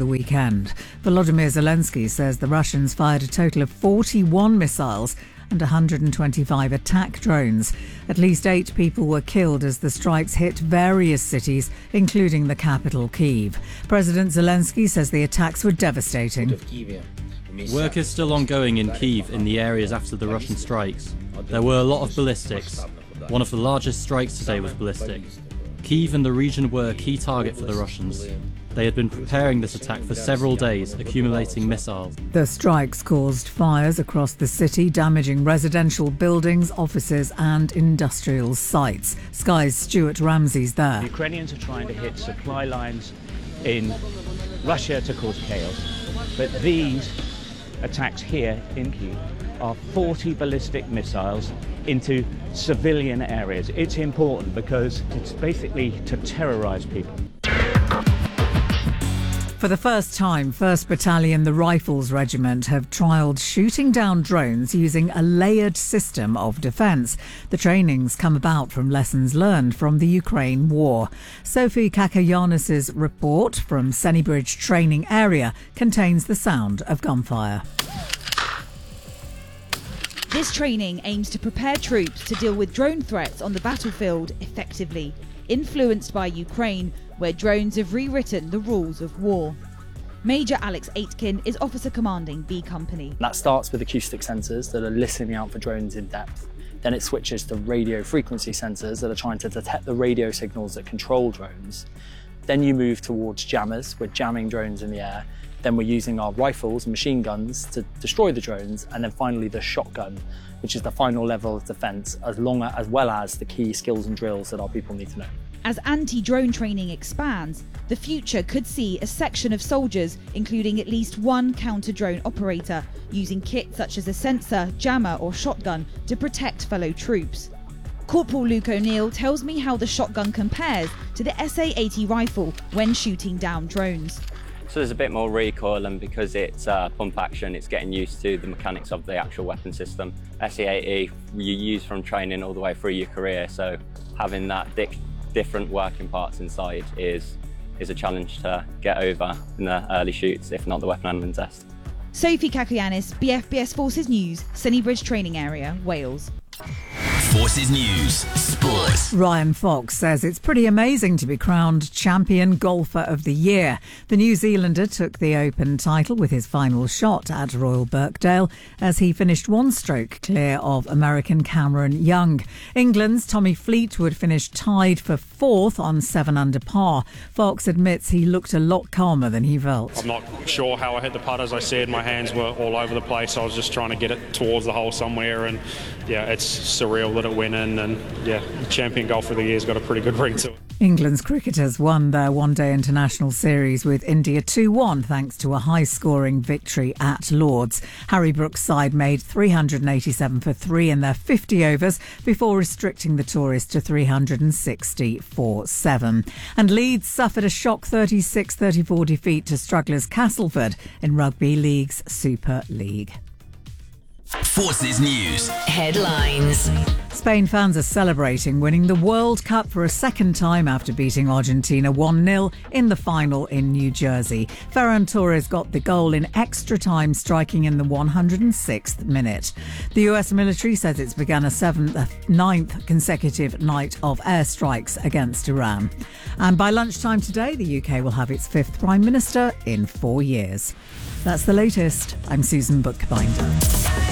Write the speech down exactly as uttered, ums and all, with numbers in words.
the weekend. Volodymyr Zelensky says the Russians fired a total of forty-one missiles and one hundred twenty-five attack drones. At least eight people were killed as the strikes hit various cities, including the capital, Kyiv. President Zelensky says the attacks were devastating. Work is still ongoing in Kyiv in the areas after the Russian strikes. There were a lot of ballistics. One of the largest strikes today was ballistic. Kyiv and the region were a key target for the Russians. They had been preparing this attack for several days, accumulating missiles. The strikes caused fires across the city, damaging residential buildings, offices and industrial sites. Sky's Stuart Ramsey's there. The Ukrainians are trying to hit supply lines in Russia to cause chaos. But these attacks here in Kyiv are forty ballistic missiles into civilian areas. It's important because it's basically to terrorise people. For the first time, first Battalion, the Rifles Regiment, have trialled shooting down drones using a layered system of defence. The trainings come about from lessons learned from the Ukraine war. Sophie Kakayanis' report from Sennybridge Training Area contains the sound of gunfire. This training aims to prepare troops to deal with drone threats on the battlefield effectively, influenced by Ukraine, where drones have rewritten the rules of war. Major Alex Aitken is Officer Commanding B Company. That starts with acoustic sensors that are listening out for drones in depth. Then it switches to radio frequency sensors that are trying to detect the radio signals that control drones. Then you move towards jammers, we're jamming drones in the air. Then we're using our rifles and machine guns to destroy the drones. And then finally the shotgun, which is the final level of defence, as, long as well as the key skills and drills that our people need to know. As anti-drone training expands, the future could see a section of soldiers, including at least one counter-drone operator, using kit such as a sensor, jammer or shotgun to protect fellow troops. Corporal Luke O'Neill tells me how the shotgun compares to the S A eighty rifle when shooting down drones. So there's a bit more recoil, and because it's uh, pump action, it's getting used to the mechanics of the actual weapon system. S A eighty you use from training all the way through your career, so having that di different working parts inside is, is a challenge to get over in the early shoots, if not the weapon handling test. Sophie Kakayanis, B F B S Forces News, Sennybridge Training Area, Wales. Forces News Sport. Ryan Fox says it's pretty amazing to be crowned champion golfer of the year. The New Zealander took the Open title with his final shot at Royal Birkdale as he finished one stroke clear of American Cameron Young. England's Tommy Fleetwood finished tied for fourth on seven under par. Fox admits he looked a lot calmer than he felt. I'm not sure how I hit the putt. As I said, my hands were all over the place. I was just trying to get it towards the hole somewhere, and yeah, it's surreal that it went in, and yeah, champion golfer of the year's got a pretty good ring to it. England's cricketers won their one-day international series with India two one thanks to a high-scoring victory at Lord's. Harry Brook's side made three hundred eighty-seven for three in their fifty overs before restricting the tourists to three hundred sixty for seven. And Leeds suffered a shock thirty-six thirty-four defeat to strugglers Castleford in Rugby League's Super League. Forces News headlines. Spain fans are celebrating winning the World Cup for a second time after beating Argentina one nil in the final in New Jersey. Ferran Torres got the goal in extra time, striking in the one hundred sixth minute. The U S military says it's begun a seventh, ninth consecutive night of airstrikes against Iran. And by lunchtime today, the U K will have its fifth Prime Minister in four years. That's the latest. I'm Susan Bookbinder.